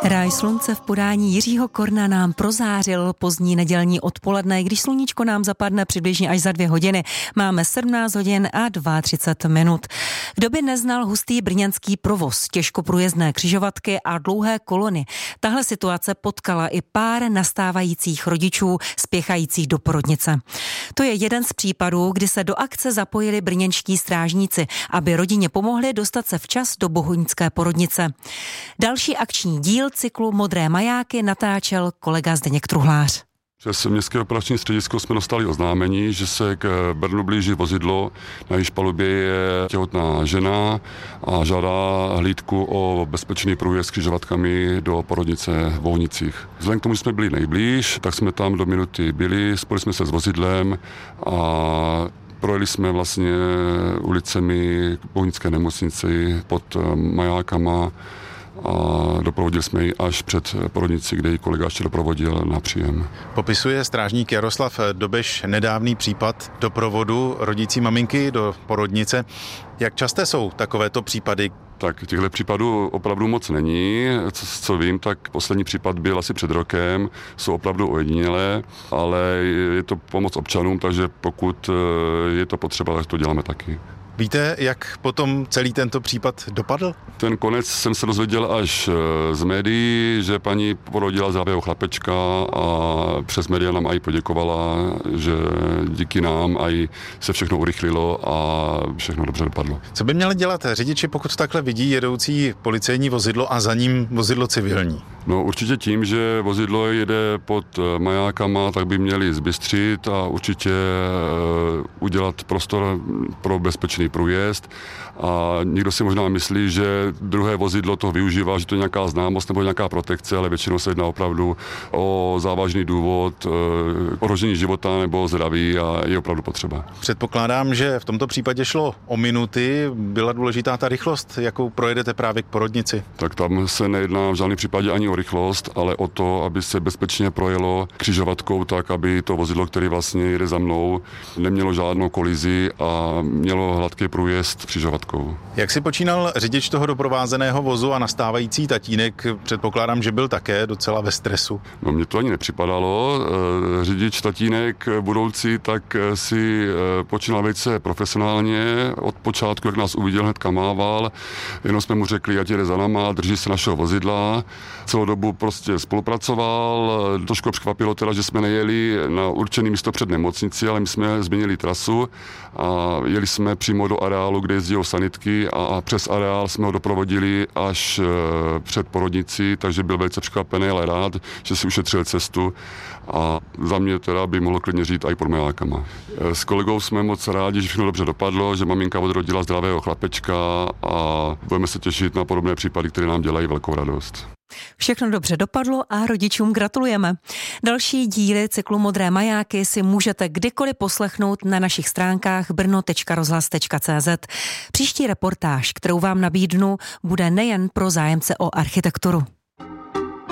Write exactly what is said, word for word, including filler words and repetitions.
Ráj slunce v podání Jiřího Korna nám prozářil pozdní nedělní odpoledne, když sluníčko nám zapadne přibližně až za dvě hodiny. Máme sedmnáct hodin a třicet dva minut. Kdo by neznal hustý brněnský provoz, těžko průjezdné křižovatky a dlouhé kolony. Tahle situace potkala i pár nastávajících rodičů spěchajících do porodnice. To je jeden z případů, kdy se do akce zapojili brněnští strážníci, aby rodině pomohli dostat se včas do bohunické porodnice. Další akční díl cyklu Modré majáky natáčel kolega Zdeněk Truhlář. Přes městské operační středisko jsme dostali oznámení, že se k Brnu blíží vozidlo, na jejíž palubě je těhotná žena a žádá hlídku o bezpečný průjezd křižovatkami do porodnice v Bohunicích. Vzhledem k tomu, že jsme byli nejblíž, tak jsme tam do minuty byli, spojili jsme se s vozidlem a projeli jsme vlastně ulicemi k Bohunické nemocnici pod majákama a doprovodili jsme ji až před porodnici, kde ji kolega ještě doprovodil na příjem. Popisuje strážník Jaroslav Dobeš nedávný případ doprovodu rodící maminky do porodnice. Jak časté jsou takovéto případy? Tak těchto případů opravdu moc není. Co, co vím, tak poslední případ byl asi před rokem. Jsou opravdu ojedinělé, ale je to pomoc občanům, takže pokud je to potřeba, tak to děláme taky. Víte, jak potom celý tento případ dopadl? Ten konec jsem se dozvěděl až z médií, že paní porodila zdravého chlapečka a přes média nám aj poděkovala, že díky nám aj se všechno urychlilo a všechno dobře dopadlo. Co by měli dělat řidiči, pokud takhle vidí jedoucí policejní vozidlo a za ním vozidlo civilní? No určitě tím, že vozidlo jede pod majákama, tak by měli zbystřit a určitě udělat prostor pro bezpečný průjezd. A někdo si možná myslí, že druhé vozidlo to využívá, že to je nějaká známost nebo nějaká protekce, ale většinou se jedná opravdu o závažný důvod, ohrožení života nebo zdraví a je opravdu potřeba. Předpokládám, že v tomto případě šlo o minuty. Byla důležitá ta rychlost, jakou projedete právě k porodnici? Tak tam se nejedná v žádném případě ani o rychlost, ale o to, aby se bezpečně projelo křižovatkou tak, aby to vozidlo, které vlastně jede za mnou, nemělo žádnou kolizi a mělo hladký průjezd křižovatkou. Jak si počínal řidič toho doprovázeného vozu a nastávající tatínek? Předpokládám, že byl také docela ve stresu. No mně to ani nepřipadalo. Řidič tatínek budoucí tak si počínal velice profesionálně. Od počátku, jak nás uviděl, hned kamával. Jenom jsme mu řekli, ať jede za náma, drží se našeho vozidla. Celou dobu prostě spolupracoval. Trošku překvapilo teda, že jsme nejeli na určené místo před nemocnici, ale my jsme změnili trasu a jeli jsme přímo do areálu, kde jezdí sanitky a přes areál jsme ho doprovodili až před porodnici, takže byl velice překvapený, ale rád, že si ušetřil cestu a za mě teda by mohlo klidně říct i pod majákama. S kolegou jsme moc rádi, že všechno dobře dopadlo, že maminka odrodila zdravého chlapečka a budeme se těšit na podobné případy, které nám dělají velkou radost. Všechno dobře dopadlo a rodičům gratulujeme. Další díly cyklu Modré majáky si můžete kdykoliv poslechnout na našich stránkách brno tečka rozhlas tečka cé zet. Příští reportáž, kterou vám nabídnu, bude nejen pro zájemce o architekturu.